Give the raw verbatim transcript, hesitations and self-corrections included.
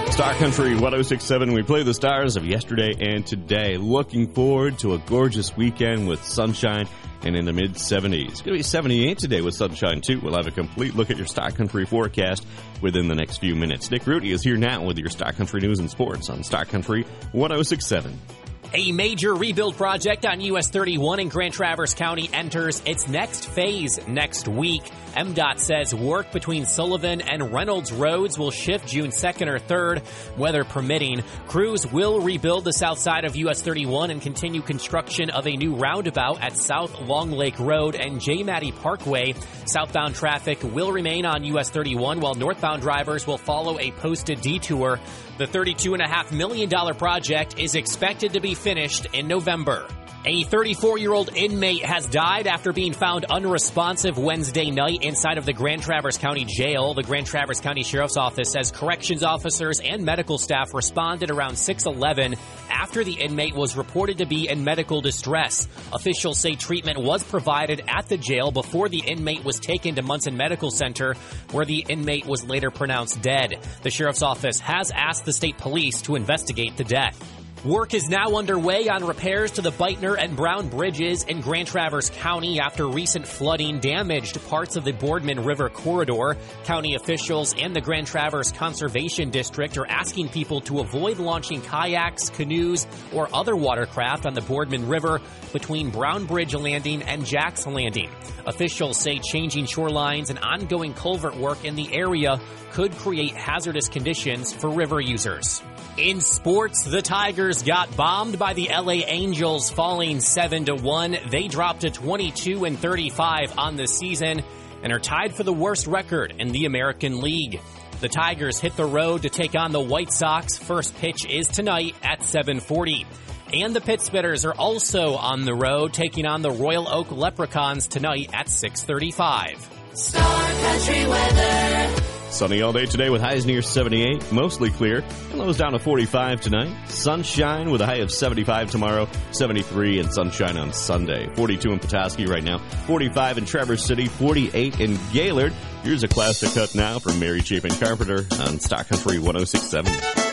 Star Country one oh six point seven. We play the stars of yesterday and today. Looking forward to a gorgeous weekend with sunshine and in the mid seventies. It's going to be seventy-eight today with sunshine, too. We'll have a complete look at your Star Country forecast within the next few minutes. Nick Rudy is here now with your Star Country news and sports on Star Country one oh six point seven. A major rebuild project on U S thirty-one in Grand Traverse County enters its next phase next week. M DOT says work between Sullivan and Reynolds Roads will shift June second or third, weather permitting. Crews will rebuild the south side of U S thirty-one and continue construction of a new roundabout at South Long Lake Road and J. Matty Parkway. Southbound traffic will remain on U S thirty-one, while northbound drivers will follow a posted detour. The thirty-two point five million dollars project is expected to be finished in November. A thirty-four-year-old inmate has died after being found unresponsive Wednesday night inside of the Grand Traverse County Jail. The Grand Traverse County Sheriff's Office says corrections officers and medical staff responded around six eleven after the inmate was reported to be in medical distress. Officials say treatment was provided at the jail before the inmate was taken to Munson Medical Center, where the inmate was later pronounced dead. The Sheriff's Office has asked the state police to investigate the death. Work is now underway on repairs to the Beitner and Brown bridges in Grand Traverse County after recent flooding damaged parts of the Boardman River corridor. County officials and the Grand Traverse Conservation District are asking people to avoid launching kayaks, canoes, or other watercraft on the Boardman River between Brown Bridge Landing and Jack's Landing. Officials say changing shorelines and ongoing culvert work in the area could create hazardous conditions for river users. In sports, the Tigers got bombed by the L A Angels, falling seven to one. They dropped to twenty-two and thirty-five on the season and are tied for the worst record in the American League. The Tigers hit the road to take on the White Sox. First pitch is tonight at seven forty. And the Pit Spitters are also on the road, taking on the Royal Oak Leprechauns tonight at six thirty-five. Star Country weather. Sunny all day today with highs near seventy-eight, mostly clear, and lows down to forty-five tonight. Sunshine with a high of seventy-five tomorrow, seventy-three and sunshine on Sunday. forty-two in Petoskey right now, forty-five in Traverse City, forty-eight in Gaylord. Here's a classic cut now from Mary Chapin Carpenter on Star Country one oh six point seven.